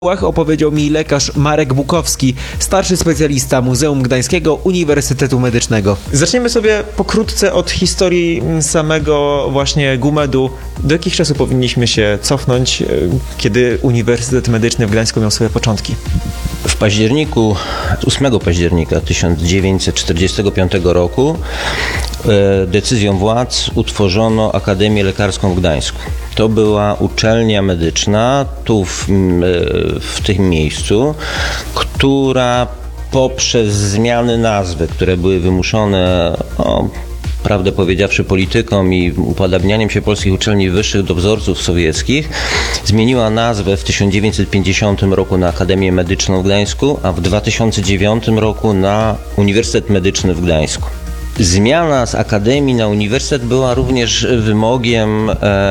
Opowiedział mi lekarz Marek Bukowski, starszy specjalista Muzeum Gdańskiego Uniwersytetu Medycznego. Zaczniemy sobie pokrótce od historii samego właśnie GUMED-u. Do jakich czasów powinniśmy się cofnąć, kiedy Uniwersytet Medyczny w Gdańsku miał swoje początki? W październiku, 8 października 1945 roku decyzją władz utworzono Akademię Lekarską w Gdańsku. To była uczelnia medyczna tu w tym miejscu, która poprzez zmiany nazwy, które były wymuszone, prawdę powiedziawszy, polityką i upodabnianiem się polskich uczelni wyższych do wzorców sowieckich, zmieniła nazwę w 1950 roku na Akademię Medyczną w Gdańsku, a w 2009 roku na Uniwersytet Medyczny w Gdańsku. Zmiana z akademii na uniwersytet była również wymogiem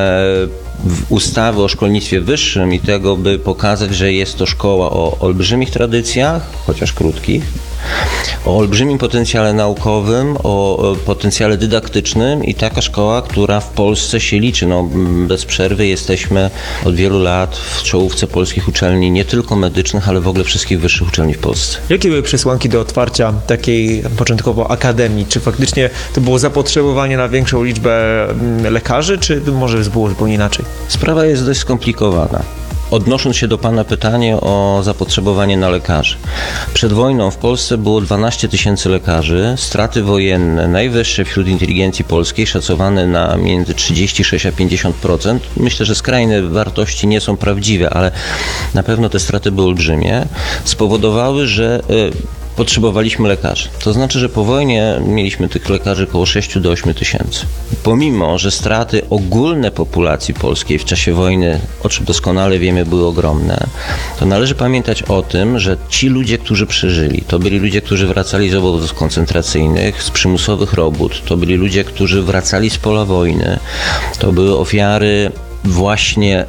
ustawy o szkolnictwie wyższym i tego, by pokazać, że jest to szkoła o olbrzymich tradycjach, chociaż krótkich, o olbrzymim potencjale naukowym, o potencjale dydaktycznym i taka szkoła, która w Polsce się liczy. Bez przerwy jesteśmy od wielu lat w czołówce polskich uczelni, nie tylko medycznych, ale w ogóle wszystkich wyższych uczelni w Polsce. Jakie były przesłanki do otwarcia takiej początkowo akademii? Czy faktycznie to było zapotrzebowanie na większą liczbę lekarzy, czy może było zupełnie inaczej? Sprawa jest dość skomplikowana. Odnosząc się do Pana pytania o zapotrzebowanie na lekarzy. Przed wojną w Polsce było 12 tysięcy lekarzy. Straty wojenne, najwyższe wśród inteligencji polskiej, szacowane na między 36 a 50%. Myślę, że skrajne wartości nie są prawdziwe, ale na pewno te straty były olbrzymie. Spowodowały, że potrzebowaliśmy lekarzy. To znaczy, że po wojnie mieliśmy tych lekarzy około 6 do 8 tysięcy. Pomimo, że straty ogólne populacji polskiej w czasie wojny, o czym doskonale wiemy, były ogromne, to należy pamiętać o tym, że ci ludzie, którzy przeżyli, to byli ludzie, którzy wracali z obozów koncentracyjnych, z przymusowych robót, to byli ludzie, którzy wracali z pola wojny, to były ofiary właśnie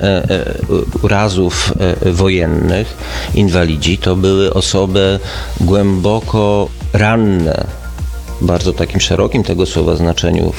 urazów wojennych, inwalidzi, to były osoby głęboko ranne, bardzo takim szerokim tego słowa znaczeniu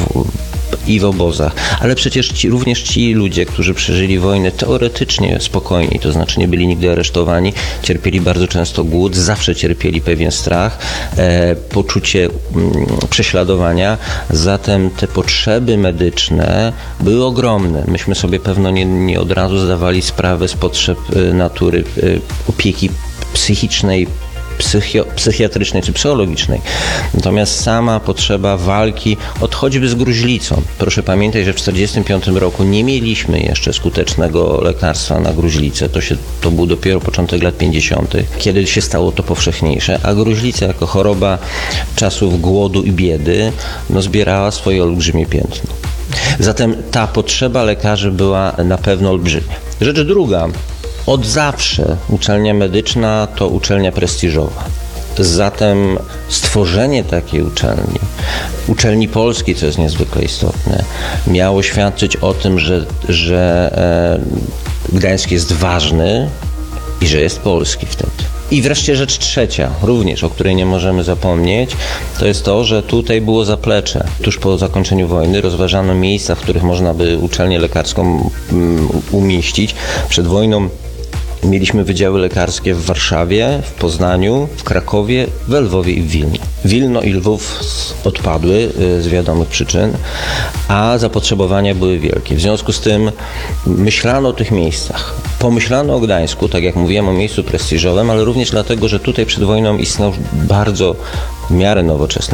i w obozach, ale przecież również ci ludzie, którzy przeżyli wojnę teoretycznie spokojniej, to znaczy nie byli nigdy aresztowani, cierpieli bardzo często głód, zawsze cierpieli pewien strach, poczucie prześladowania, zatem te potrzeby medyczne były ogromne. Myśmy sobie pewno nie od razu zdawali sprawę z potrzeb natury opieki psychicznej, psychiatrycznej czy psychologicznej. Natomiast sama potrzeba walki choćby z gruźlicą. Proszę pamiętać, że w 1945 roku nie mieliśmy jeszcze skutecznego lekarstwa na gruźlicę. To był dopiero początek lat 50., kiedy się stało to powszechniejsze, a gruźlica jako choroba czasów głodu i biedy zbierała swoje olbrzymie piętno. Zatem ta potrzeba lekarzy była na pewno olbrzymia. Rzecz druga. Od zawsze uczelnia medyczna to uczelnia prestiżowa. Zatem stworzenie takiej uczelni polskiej, co jest niezwykle istotne, miało świadczyć o tym, że Gdańsk jest ważny i że jest polski wtedy. I wreszcie rzecz trzecia, również o której nie możemy zapomnieć, to jest to, że tutaj było zaplecze. Tuż po zakończeniu wojny rozważano miejsca, w których można by uczelnię lekarską umieścić. Przed wojną mieliśmy wydziały lekarskie w Warszawie, w Poznaniu, w Krakowie, w Lwowie i w Wilnie. Wilno i Lwów odpadły z wiadomych przyczyn, a zapotrzebowania były wielkie. W związku z tym myślano o tych miejscach. Pomyślano o Gdańsku, tak jak mówiłem, o miejscu prestiżowym, ale również dlatego, że tutaj przed wojną istniał bardzo w miarę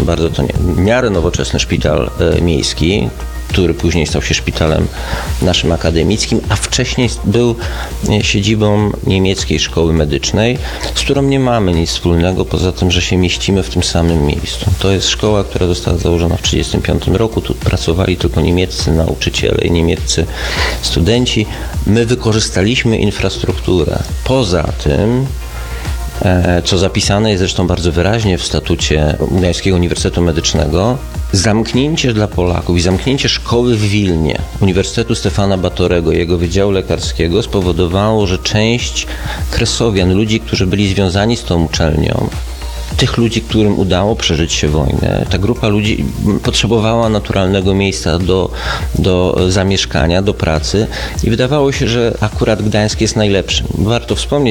nowoczesny szpital miejski, który później stał się szpitalem naszym akademickim, a wcześniej był siedzibą niemieckiej szkoły medycznej, z którą nie mamy nic wspólnego, poza tym, że się mieścimy w tym samym miejscu. To jest szkoła, która została założona w 1935 roku. Tu pracowali tylko niemieccy nauczyciele i niemieccy studenci. My wykorzystaliśmy infrastrukturę. Poza tym, co zapisane jest zresztą bardzo wyraźnie w statucie Gdańskiego Uniwersytetu Medycznego, zamknięcie dla Polaków i zamknięcie szkoły w Wilnie, Uniwersytetu Stefana Batorego, jego Wydziału Lekarskiego spowodowało, że część kresowian, ludzi, którzy byli związani z tą uczelnią, tych ludzi, którym udało przeżyć się wojnę. Ta grupa ludzi potrzebowała naturalnego miejsca do zamieszkania, do pracy i wydawało się, że akurat Gdańsk jest najlepszym. Warto wspomnieć,